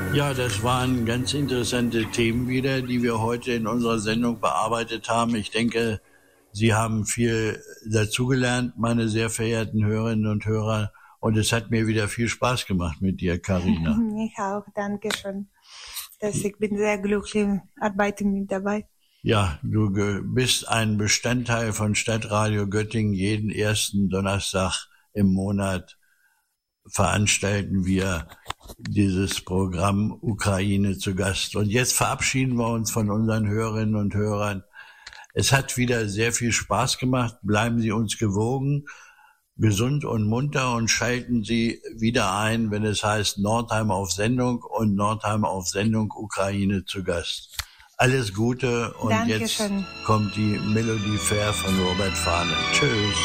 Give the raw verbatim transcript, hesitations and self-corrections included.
Ja, das waren ganz interessante Themen wieder, die wir heute in unserer Sendung bearbeitet haben. Ich denke, Sie haben viel dazugelernt, meine sehr verehrten Hörerinnen und Hörer. Und es hat mir wieder viel Spaß gemacht mit dir, Carina. Ich auch, danke schön. Das, ich bin sehr glücklich, arbeite mit dabei. Ja, du bist ein Bestandteil von Stadtradio Göttingen. Jeden ersten Donnerstag im Monat veranstalten wir dieses Programm Ukraine zu Gast. Und jetzt verabschieden wir uns von unseren Hörerinnen und Hörern. Es hat wieder sehr viel Spaß gemacht. Bleiben Sie uns gewogen, gesund und munter und schalten Sie wieder ein, wenn es heißt Nordheim auf Sendung und Nordheim auf Sendung Ukraine zu Gast. Alles Gute und Dankeschön. Jetzt kommt die Melodie Fair von Robert Fahnen. Tschüss.